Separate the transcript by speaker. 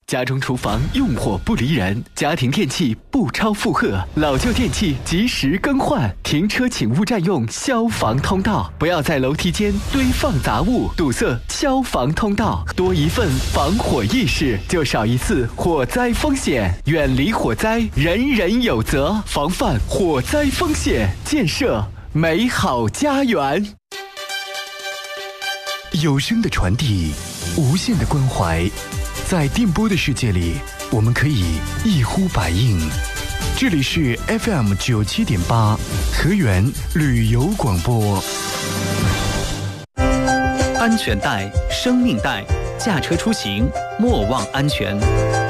Speaker 1: 家中厨房用火不离人，家庭电器不超负荷，老旧电器及时更换。停车请勿占用消防通道，不要在楼梯间堆放杂物，堵塞消防通道。多一份防火意识，就少一次火灾风险。远离火灾，人人有责。防范火灾风险，建设美好家园。有声的传递，无限的关怀，在电波的世界里，我们可以一呼百应。这里是 FM 97.8河源旅游广播。
Speaker 2: 安全带，生命带，驾车出行莫忘安全。